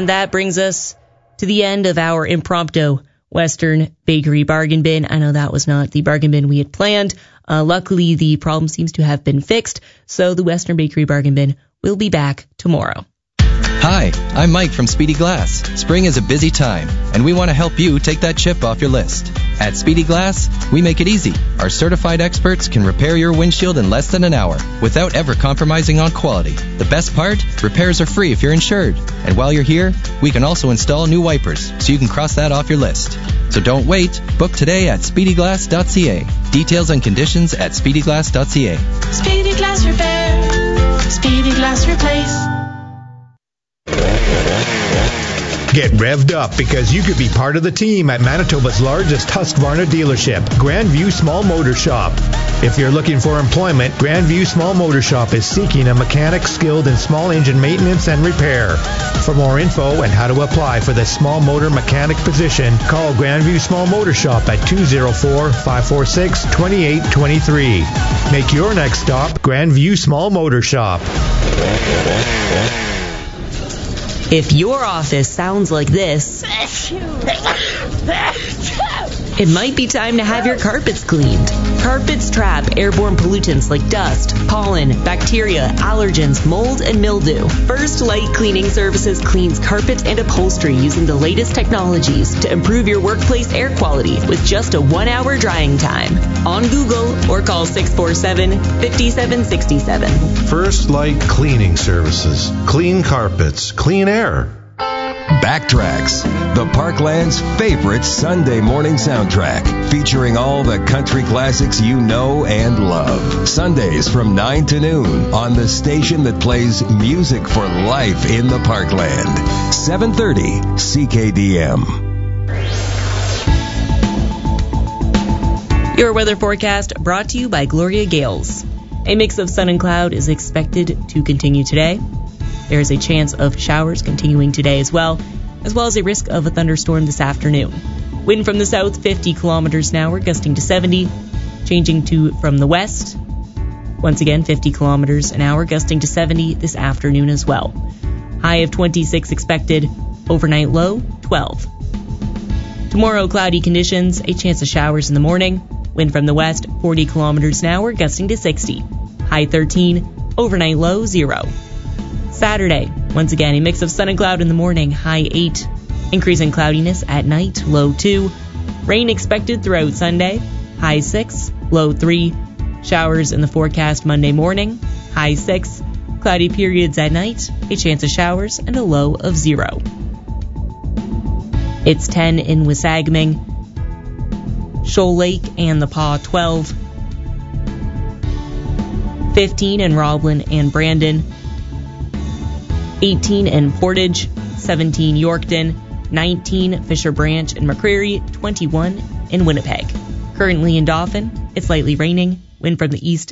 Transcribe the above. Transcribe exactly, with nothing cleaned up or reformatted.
And that brings us to the end of our impromptu Western Bakery Bargain Bin. I know that was not the bargain bin we had planned. Uh, luckily, the problem seems to have been fixed, so the Western Bakery Bargain Bin will be back tomorrow. Hi, I'm Mike from Speedy Glass. Spring is a busy time, and we want to help you take that chip off your list. At Speedy Glass, we make it easy. Our certified experts can repair your windshield in less than an hour without ever compromising on quality. The best part? Repairs are free if you're insured. And while you're here, we can also install new wipers, so you can cross that off your list. So don't wait. Book today at speedy glass dot c a. Details and conditions at speedy glass dot c a. Speedy Glass Repair. Speedy Glass Replace. Get revved up because you could be part of the team at Manitoba's largest Husqvarna dealership, Grandview Small Motor Shop. If you're looking for employment, Grandview Small Motor Shop is seeking a mechanic skilled in small engine maintenance and repair. For more info and how to apply for the small motor mechanic position, call Grandview Small Motor Shop at two oh four, five four six, two eight two three. Make your next stop Grandview Small Motor Shop. If your office sounds like this, it might be time to have your carpets cleaned. Carpets trap airborne pollutants like dust, pollen, bacteria, allergens, mold, and mildew. First Light Cleaning Services cleans carpet and upholstery using the latest technologies to improve your workplace air quality with just a one-hour drying time. On Google or call six four seven, five seven six seven. First Light Cleaning Services. Clean carpets, clean air. Backtracks, the Parkland's favorite Sunday morning soundtrack, featuring all the country classics you know and love. Sundays from nine to noon on the station that plays music for life in the Parkland. seven thirty C K D M. Your weather forecast brought to you by Gloria Gales. A mix of sun and cloud is expected to continue today. There is a chance of showers continuing today as well, as well as a risk of a thunderstorm this afternoon. Wind from the south, fifty kilometers an hour, gusting to seventy, changing to from the west. Once again, fifty kilometers an hour, gusting to seventy this afternoon as well. High of twenty-six expected, overnight low, twelve. Tomorrow, cloudy conditions, a chance of showers in the morning. Wind from the west, forty kilometers an hour, gusting to sixty. High thirteen, overnight low, zero. Saturday, once again, a mix of sun and cloud in the morning, high eight. Increasing cloudiness at night, low two. Rain expected throughout Sunday, high six, low three. Showers in the forecast Monday morning, high six. Cloudy periods at night, a chance of showers, and a low of zero. It's ten in Wissahickon, Shoal Lake and the Paw, twelve. fifteen in Roblin and Brandon. eighteen in Portage, seventeen Yorkton, nineteen Fisher Branch and McCreary, twenty-one in Winnipeg. Currently in Dauphin, it's lightly raining, wind from the east